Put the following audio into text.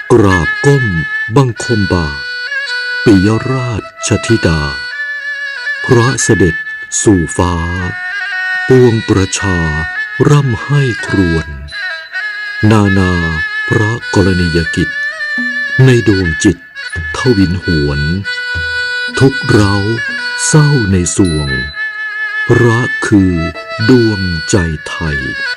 กราบก้มบังคมบาทปิยราชธิดาพระเสด็จสู่ฟ้าปวงประชาร่ำไห้ครวญนานาพระกรณียกิจในดวงจิตทวินหวนทุกเร้าเศร้าในสวงพระคือดวงใจไทย